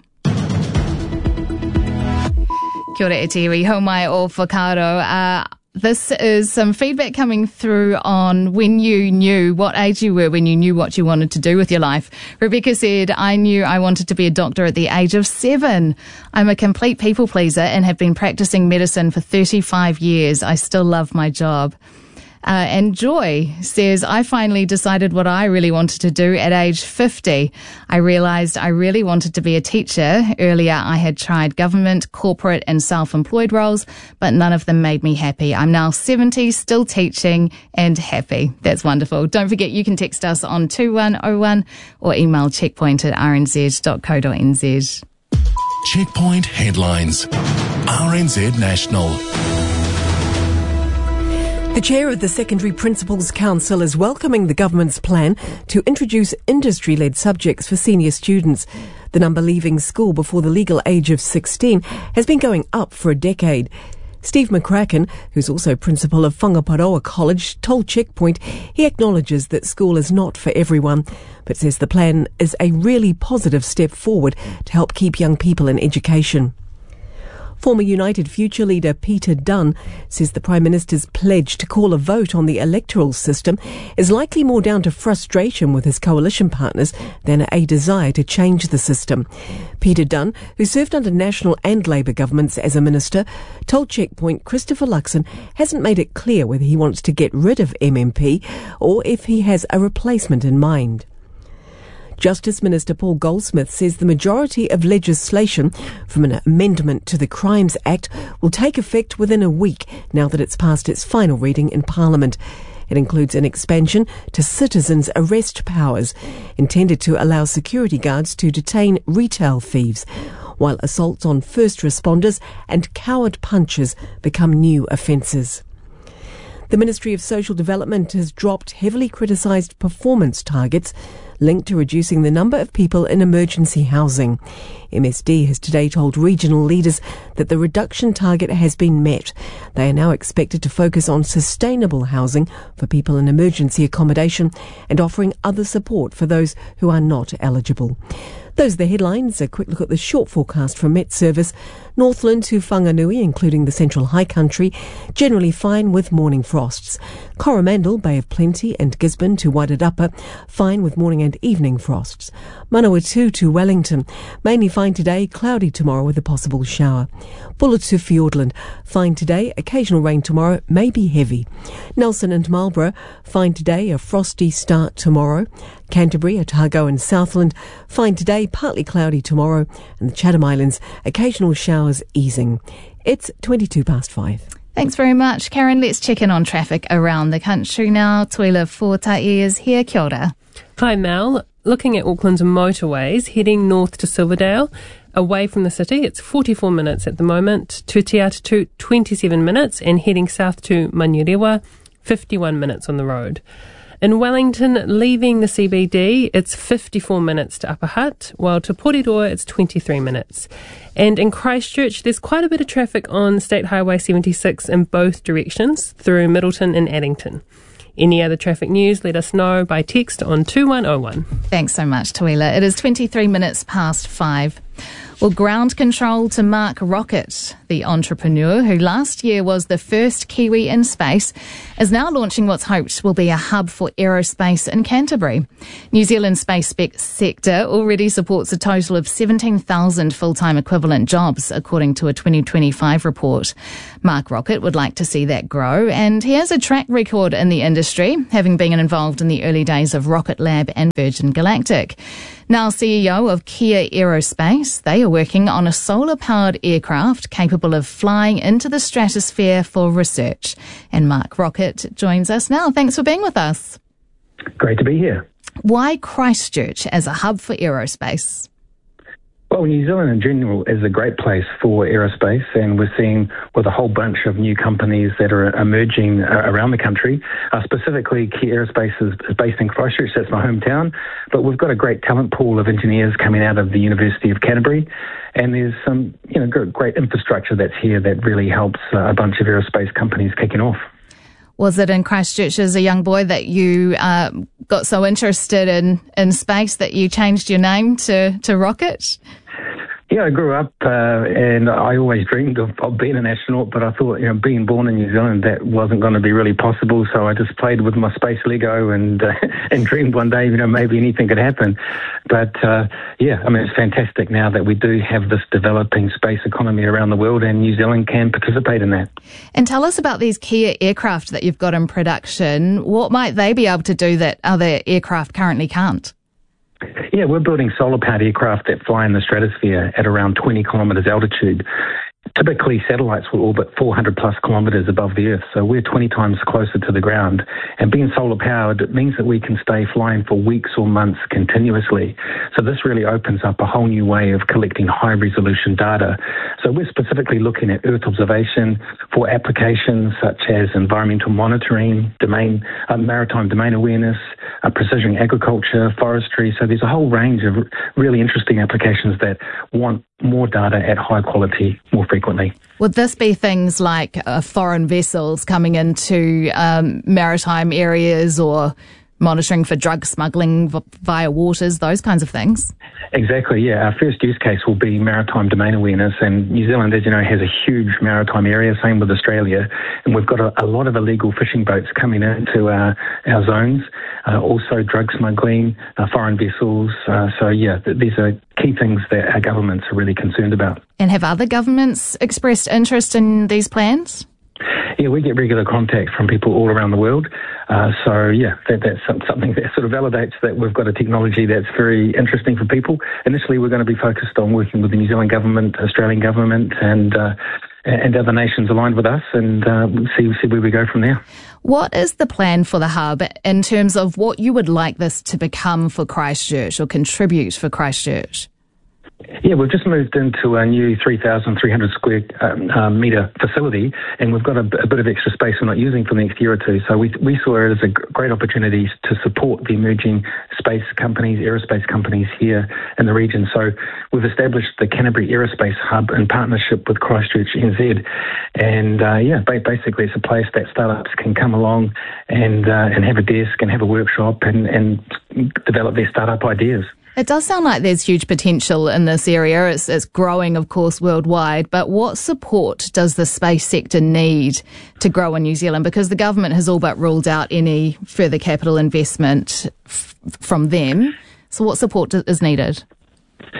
Kia ora e te iwi, haumai o whakaaro. This is some feedback coming through on when you knew what age you were, when you knew what you wanted to do with your life. Rebecca said, I knew I wanted to be a doctor at the age of 7. I'm a complete people pleaser and have been practicing medicine for 35 years. I still love my job. And Joy says, I finally decided what I really wanted to do at age 50. I realised I really wanted to be a teacher. Earlier, I had tried government, corporate and self-employed roles, but none of them made me happy. I'm now 70, still teaching and happy. That's wonderful. Don't forget, you can text us on 2101 or email checkpoint@rnz.co.nz. Checkpoint headlines. RNZ National. The chair of the Secondary Principals Council is welcoming the government's plan to introduce industry-led subjects for senior students. The number leaving school before the legal age of 16 has been going up for a decade. Steve McCracken, who's also principal of Whangaparoa College, told Checkpoint he acknowledges that school is not for everyone, but says the plan is a really positive step forward to help keep young people in education. Former United Future leader Peter Dunn says the Prime Minister's pledge to call a vote on the electoral system is likely more down to frustration with his coalition partners than a desire to change the system. Peter Dunn, who served under National and Labour governments as a minister, told Checkpoint Christopher Luxon hasn't made it clear whether he wants to get rid of MMP or if he has a replacement in mind. Justice Minister Paul Goldsmith says the majority of legislation from an amendment to the Crimes Act will take effect within a week now that it's passed its final reading in Parliament. It includes an expansion to citizens' arrest powers, intended to allow security guards to detain retail thieves, while assaults on first responders and coward punches become new offences. The Ministry of Social Development has dropped heavily criticised performance targets linked to reducing the number of people in emergency housing. MSD has today told regional leaders that the reduction target has been met. They are now expected to focus on sustainable housing for people in emergency accommodation and offering other support for those who are not eligible. Those are the headlines. A quick look at the short forecast from Met Service. Northland to Whanganui, including the Central High Country, generally fine with morning frosts. Coromandel, Bay of Plenty and Gisborne to Wairarapa, fine with morning and evening frosts. Manawatu to Wellington, mainly fine today, cloudy tomorrow with a possible shower. Buller to Fiordland, fine today, occasional rain tomorrow, may be heavy. Nelson and Marlborough, fine today, a frosty start tomorrow. Canterbury, Otago and Southland, fine today, partly cloudy tomorrow. And the Chatham Islands, occasional showers easing. It's 22 past 5. Thanks very much, Karen. Let's check in on traffic around the country now. Tuila Fortai is here. Kia ora. Hi, Mel. Looking at Auckland's motorways, heading north to Silverdale, away from the city, it's 44 minutes at the moment. To Te Atatu, 27 minutes, and heading south to Manurewa, 51 minutes on the road. In Wellington, leaving the CBD, it's 54 minutes to Upper Hutt, while to Porirua, it's 23 minutes. And in Christchurch, there's quite a bit of traffic on State Highway 76 in both directions, through Middleton and Addington. Any other traffic news, let us know by text on 2101. Thanks so much, Tuila. It is 23 minutes past 5. Well, ground control to Mark Rocket, the entrepreneur who last year was the first Kiwi in space, is now launching what's hoped will be a hub for aerospace in Canterbury. New Zealand's space sector already supports a total of 17,000 full-time equivalent jobs, according to a 2025 report. Mark Rocket would like to see that grow, and he has a track record in the industry, having been involved in the early days of Rocket Lab and Virgin Galactic. Now CEO of Kia Aerospace, they are working on a solar-powered aircraft capable of flying into the stratosphere for research. And Mark Rocket joins us now. Thanks for being with us. Great to be here. Why Christchurch as a hub for aerospace? Well, New Zealand in general is a great place for aerospace, and we're seeing with a whole bunch of new companies that are emerging around the country. Specifically, Kia Aerospace is based in Christchurch, that's my hometown, but we've got a great talent pool of engineers coming out of the University of Canterbury, and there's some great infrastructure that's here that really helps a bunch of aerospace companies kicking off. Was it in Christchurch as a young boy that you got so interested in space that you changed your name to Rocket? Yeah, I grew up and I always dreamed of being an astronaut, but I thought, being born in New Zealand, that wasn't going to be really possible. So I just played with my space Lego and dreamed one day, maybe anything could happen. But it's fantastic now that we do have this developing space economy around the world, and New Zealand can participate in that. And tell us about these Kia aircraft that you've got in production. What might they be able to do that other aircraft currently can't? Yeah, we're building solar-powered aircraft that fly in the stratosphere at around 20 kilometres altitude. Typically, satellites will orbit 400 plus kilometres above the Earth, so we're 20 times closer to the ground. And being solar-powered, it means that we can stay flying for weeks or months continuously. So this really opens up a whole new way of collecting high-resolution data. So we're specifically looking at Earth observation for applications such as environmental monitoring, maritime domain awareness, precision agriculture, forestry. So there's a whole range of really interesting applications that want more data at high quality more frequently. Would this be things like foreign vessels coming into maritime areas, or monitoring for drug smuggling via waters, those kinds of things? Exactly, yeah. Our first use case will be maritime domain awareness, and New Zealand, as you know, has a huge maritime area, same with Australia, and we've got a lot of illegal fishing boats coming into our zones, also drug smuggling, foreign vessels. These are key things that our governments are really concerned about. And have other governments expressed interest in these plans? Yeah, we get regular contact from people all around the world. That's something that sort of validates that we've got a technology that's very interesting for people. Initially, we're going to be focused on working with the New Zealand government, Australian government, and other nations aligned with us, and see where we go from there. What is the plan for the hub in terms of what you would like this to become for Christchurch or contribute for Christchurch? Yeah, we've just moved into a new 3,300 square metre facility, and we've got a bit of extra space we're not using for the next year or two. So we saw it as a great opportunity to support the emerging space companies, aerospace companies here in the region. So we've established the Canterbury Aerospace Hub in partnership with Christchurch NZ. And basically it's a place that startups can come along and have a desk and have a workshop and develop their startup ideas. It does sound like there's huge potential in this area. It's growing, of course, worldwide. But what support does the space sector need to grow in New Zealand? Because the government has all but ruled out any further capital investment from them. So what support is needed?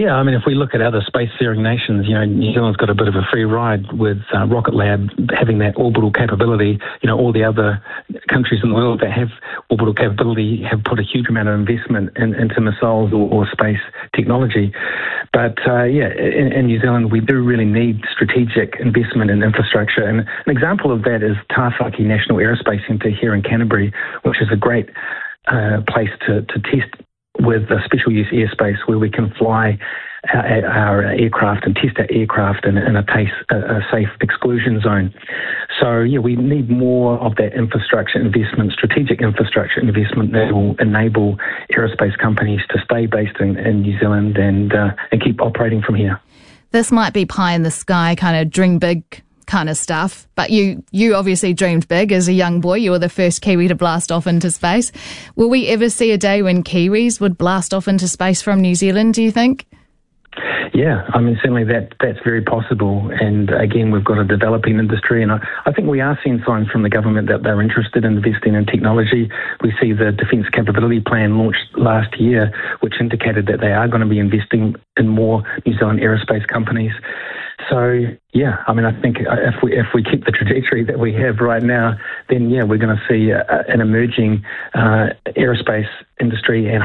Yeah, I mean, if we look at other spacefaring nations, New Zealand's got a bit of a free ride with Rocket Lab having that orbital capability. All the other countries in the world that have orbital capability have put a huge amount of investment into missiles or space technology. But, in New Zealand, we do really need strategic investment in infrastructure. And an example of that is Tāwhaki National Aerospace Centre here in Canterbury, which is a great place to test with a special use airspace where we can fly our aircraft and test our aircraft in a safe exclusion zone. So, we need more of that infrastructure investment, strategic infrastructure investment that will enable aerospace companies to stay based in New Zealand and keep operating from here. This might be pie in the sky, kind of dream big kind of stuff, but you obviously dreamed big as a young boy. You were the first Kiwi to blast off into space. Will we ever see a day when Kiwis would blast off into space from New Zealand, do you think? Yeah, I mean, certainly that's very possible. And again, we've got a developing industry, and I think we are seeing signs from the government that they're interested in investing in technology. We see the Defence Capability Plan launched last year, which indicated that they are going to be investing in more New Zealand aerospace companies. So, yeah, I mean, I think if we keep the trajectory that we have right now, then, we're going to see an emerging aerospace industry and